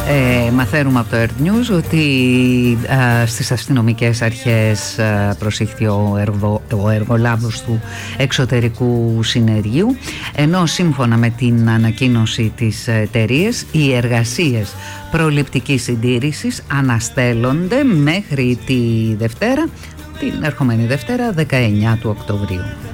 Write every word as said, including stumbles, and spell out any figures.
Ε, μαθαίνουμε από το Earth News ότι ε, στις αστυνομικές αρχές ε, προσήχθη ο, εργο, ο εργολάβος του εξωτερικού συνεργείου, ενώ σύμφωνα με την ανακοίνωση της εταιρείας οι εργασίες προληπτικής συντήρησης αναστέλλονται μέχρι τη Δευτέρα, την ερχομένη Δευτέρα δεκαεννιά του Οκτωβρίου.